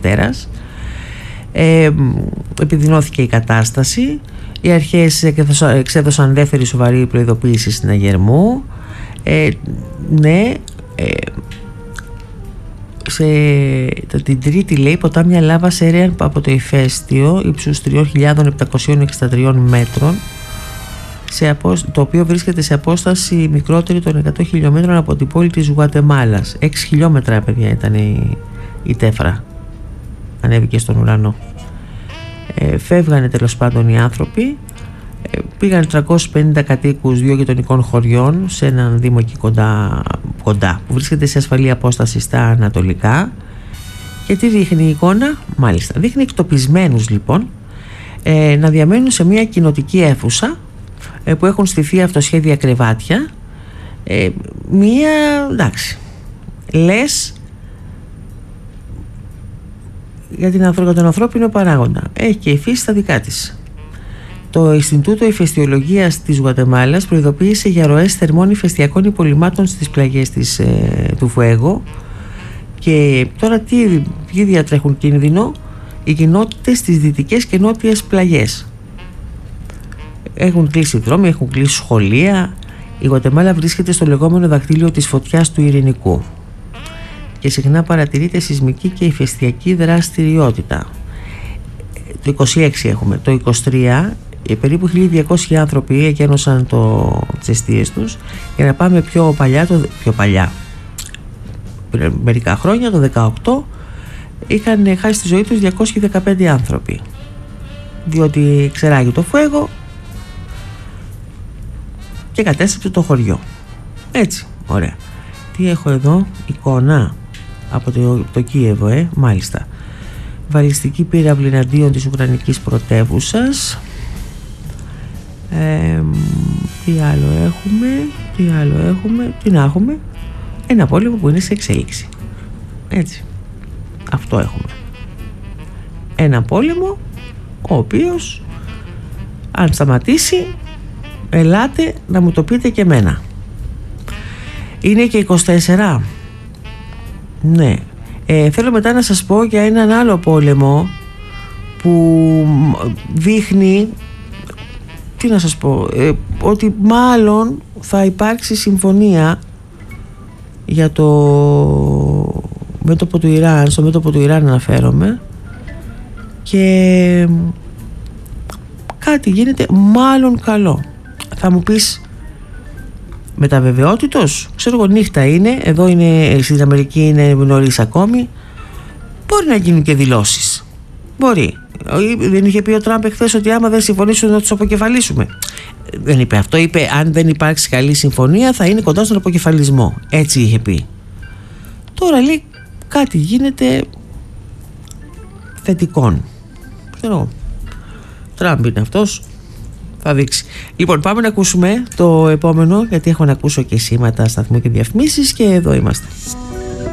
πατέρας. Επιδεινώθηκε η κατάσταση. Οι αρχές εξέδωσαν δεύτερη σοβαρή προειδοποίηση στην Αγερμού. Την Τρίτη, λέει, ποτάμια λάβα σέρεαν από το ηφαίστειο ύψους 3.763 μέτρων, το οποίο βρίσκεται σε απόσταση μικρότερη των 100 χιλιόμετρων από την πόλη της Γουατεμάλας. 6 χιλιόμετρα, παιδιά, ήταν η τέφρα. Ανέβηκε στον ουρανό. Φεύγανε τέλος πάντων οι άνθρωποι. Πήγαν 350 κατοίκους 2 γειτονικών χωριών σε έναν δήμο εκεί κοντά που βρίσκεται σε ασφαλή απόσταση στα ανατολικά. Και τι δείχνει η εικόνα? Μάλιστα, δείχνει εκτοπισμένους, λοιπόν, να διαμένουν σε μια κοινοτική αίθουσα που έχουν στηθεί αυτοσχέδια κρεβάτια. Εντάξει, λες για τον ανθρώπινο παράγοντα. Έχει και η φύση τα δικά της. Το Ινστιτούτο Ηφαιστειολογίας της Γουατεμάλας προειδοποίησε για ροές θερμών ηφαιστειακών υπολειμμάτων στις πλαγιές του Φουέγο. Και τώρα ποιοι διατρέχουν κίνδυνο? Οι κοινότητες στις δυτικές και νότιες πλαγιές. Έχουν κλείσει δρόμοι, έχουν κλείσει σχολεία. Η Γουατεμάλα βρίσκεται στο λεγόμενο δακτύλιο της φωτιάς του Ειρηνικού και συχνά παρατηρείται σεισμική και ηφαιστειακή δραστηριότητα. Το 26 έχουμε. Το 23 περίπου 1.200 άνθρωποι εκένωσαν τις αιστείες τους. Για να πάμε πιο παλιά, πριν μερικά χρόνια, το 18 είχαν χάσει τη ζωή τους 215 άνθρωποι, διότι ξεράγει το φουέγο και κατέστρεψε το χωριό. Έτσι, ωραία. Τι έχω εδώ? Εικόνα από το Κίεβο, μάλιστα. Βαλιστική πύραυλη εναντίον της Ουκρανικής πρωτεύουσας. Τι άλλο έχουμε? Ένα πόλεμο που είναι σε εξέλιξη. Έτσι. Αυτό έχουμε. Ένα πόλεμο ο οποίος, αν σταματήσει, ελάτε να μου το πείτε και εμένα. Είναι και 24. Ναι. Θέλω μετά να σας πω για έναν άλλο πόλεμο που δείχνει, τι να σας πω, ότι μάλλον θα υπάρξει συμφωνία για το μέτωπο του Ιράν. Στο μέτωπο του Ιράν αναφέρομαι, και κάτι γίνεται μάλλον καλό. Θα μου πεις, μεταβεβαιότητος, ξέρω εγώ, νύχτα είναι, εδώ είναι, στην Αμερική είναι νωρίς ακόμη. Μπορεί να γίνουν και δηλώσεις. Μπορεί. Δεν είχε πει ο Τραμπ εχθές ότι άμα δεν συμφωνήσουν να τους αποκεφαλίσουμε? Δεν είπε αυτό. Είπε αν δεν υπάρξει καλή συμφωνία θα είναι κοντά στον αποκεφαλισμό. Έτσι είχε πει. Τώρα λέει κάτι γίνεται θετικών. Ξέρω. Τραμπ είναι αυτός. Θα δείξει. Λοιπόν, πάμε να ακούσουμε το επόμενο, γιατί έχω να ακούσω και σήματα, σταθμού και διαφημίσεις, και εδώ είμαστε.